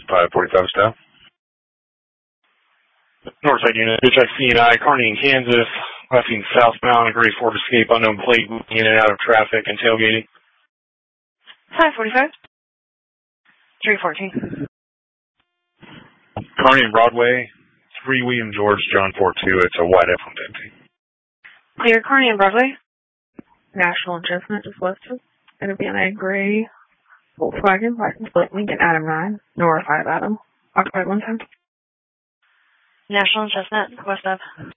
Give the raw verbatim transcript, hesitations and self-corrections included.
five forty-five staff. Northside unit, H X C and I, Kearney in Kansas, last seen southbound, a grade Ford Escape, unknown plate, moving in and out of traffic and tailgating. five forty-five. three fourteen. Kearney and Broadway, three William George, John four two. It's a wide F one fifty. Clear Kearney and Broadway. National and Chestnut just west of. It'll be on a gray Volkswagen, license plate Lincoln Adam nine, Nora five Adam. Occupied one time. National and Chestnut, west of.